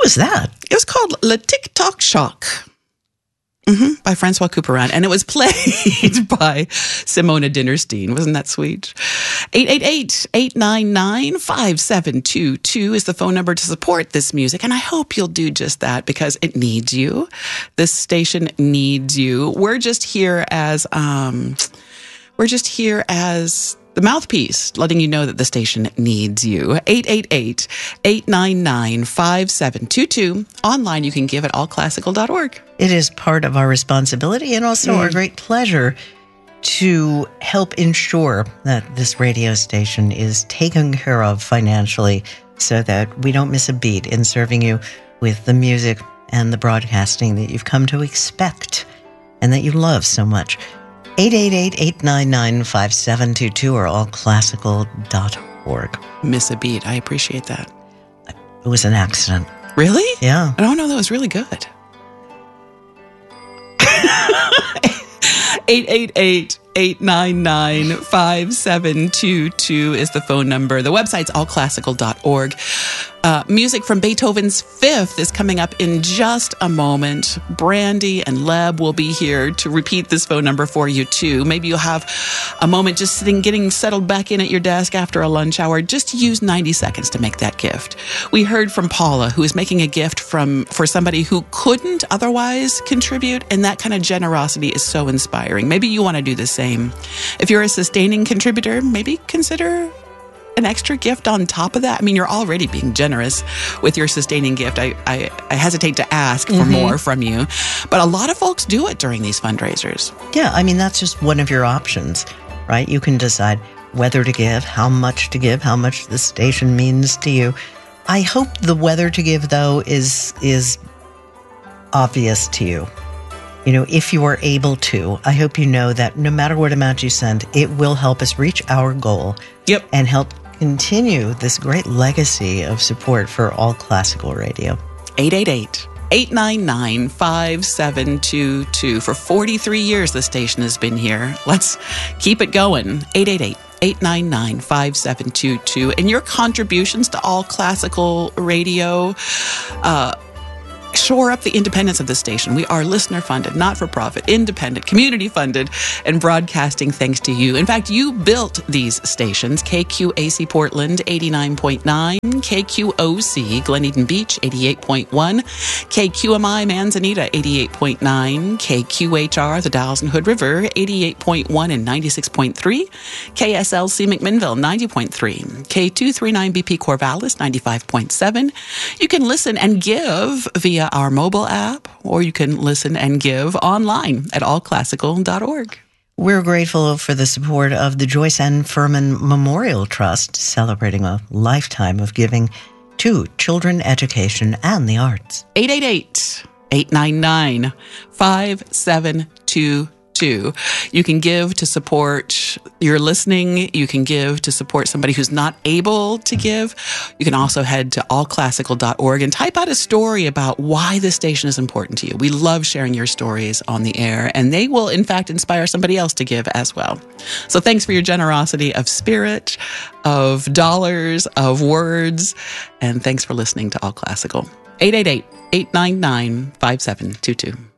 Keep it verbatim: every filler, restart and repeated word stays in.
was that? It was called Le Tic Toc Shock. Mm-hmm, by Francois Couperin. And it was played by Simona Dinnerstein. Wasn't that sweet? eight eight eight, eight nine nine, five seven two two is the phone number to support this music. And I hope you'll do just that because it needs you. This station needs you. We're just here as, um, we're just here as the mouthpiece, letting you know that the station needs you. eight eight eight, eight nine nine, five seven two two. Online, you can give at all classical dot org. It is part of our responsibility and also mm. our great pleasure to help ensure that this radio station is taken care of financially so that we don't miss a beat in serving you with the music and the broadcasting that you've come to expect and that you love so much. eight eight eight, eight nine nine, five seven two two or all classical dot org. Miss a beat. I appreciate that. It was an accident. Really? Yeah. I don't know. That was really good. eight eight eight, eight nine nine, five seven two two is the phone number. The website's all classical dot org. Uh, music from Beethoven's Fifth is coming up in just a moment. Brandy and Leb will be here to repeat this phone number for you too. Maybe you'll have a moment just sitting, getting settled back in at your desk after a lunch hour. Just use ninety seconds to make that gift. We heard from Paula, who is making a gift from for somebody who couldn't otherwise contribute, and that kind of generosity is so inspiring. Maybe you want to do the same. If you're a sustaining contributor, maybe consider an extra gift on top of that. I mean, you're already being generous with your sustaining gift. I, I, I hesitate to ask for mm-hmm. more from you, but a lot of folks do it during these fundraisers. Yeah, I mean, that's just one of your options, right? You can decide whether to give, how much to give, how much the station means to you. I hope the whether to give, though, is is obvious to you. You know, if you are able to, I hope you know that no matter what amount you send, it will help us reach our goal. Yep. And help continue this great legacy of support for all classical radio. eight eight eight, eight nine nine, five seven two two. For forty-three years, the station has been here. Let's keep it going. eight eight eight, eight nine nine, five seven two two. And your contributions to all classical radio, uh, shore up the independence of the station. We are listener-funded, not-for-profit, independent, community-funded, and broadcasting thanks to you. In fact, you built these stations. K Q A C Portland, eighty-nine point nine, K Q O C Glen Eden Beach, eighty-eight point one, K Q M I Manzanita, eighty-eight point nine, K Q H R, the Dalles and Hood River, eighty-eight point one and ninety-six point three, K S L C McMinnville, ninety point three, K two thirty-nine B P Corvallis, ninety-five point seven. You can listen and give via our mobile app, or you can listen and give online at all classical dot org. We're grateful for the support of the Joyce N. Furman Memorial Trust, celebrating a lifetime of giving to children, education, and the arts. eight eight eight, eight nine nine, five seven two two. You can give to support your listening. You can give to support somebody who's not able to give. You can also head to all classical dot org and type out a story about why this station is important to you. We love sharing your stories on the air, and they will, in fact, inspire somebody else to give as well. So thanks for your generosity of spirit, of dollars, of words, and thanks for listening to All Classical. eight eight eight, eight nine nine, five seven two two.